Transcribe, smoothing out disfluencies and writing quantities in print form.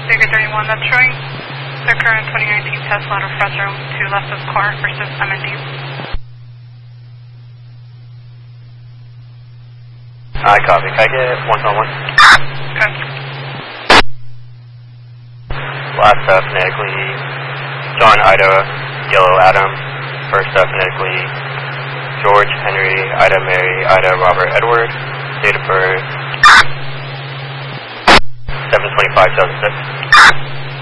Figure 31, that's showing the current 2019 Tesla out of front room to left of car versus MND. I copy. Can I get 111? Good. Last phonetically, John Ida, Yellow Adam. First phonetically, George Henry, Ida Mary, Ida Robert Edward. Date of birth, 7/25/2006.